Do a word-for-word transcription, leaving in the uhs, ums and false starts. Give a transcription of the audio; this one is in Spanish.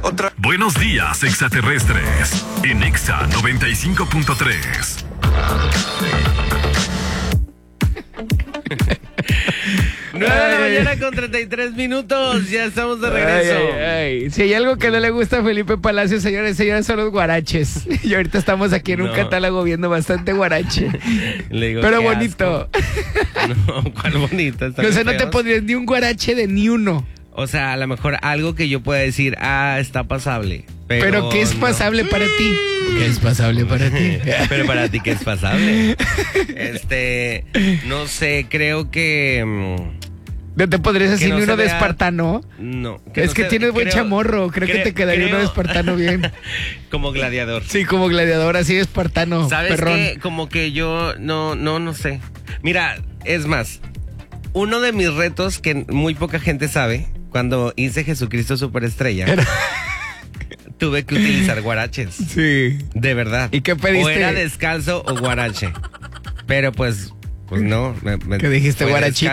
Otra. Buenos días, extraterrestres. En Exa noventa y cinco punto tres. nueve de la mañana con treinta y tres minutos. Ya estamos de regreso. Ay, ay, ay. Si hay algo que no le gusta a Felipe Palacios, señores y señores, son los guaraches. Y ahorita estamos aquí en No. un catálogo viendo bastante guarache. Le digo, Pero qué bonito. asco. No, ¿cuál bonito? Están O sea, muy no te feos. pondrías ni un guarache de ni uno. O sea, a lo mejor algo que yo pueda decir, ah, está pasable. Pero, Pero, ¿qué es no. pasable para ti? ¿Qué es pasable para ti? Pero para ti, ¿qué es pasable? Este, no sé, creo que... mm, ¿No te podrías Que decir no ni se uno de vea- espartano? No. Es no que se- tienes buen creo- chamorro. Creo, que creo- te quedaría uno de creo- espartano bien. Como gladiador. Sí, como gladiador, así de espartano. ¿Sabes perrón. qué? Como que yo no, no, no sé. Mira, es más, uno de mis retos que muy poca gente sabe, cuando hice Jesucristo Superestrella, tuve que utilizar guaraches. Sí. De verdad. ¿Y qué pediste? O era descalzo o guarache. Pero pues, pues no. Me, me- ¿Qué dijiste, fue guarachito?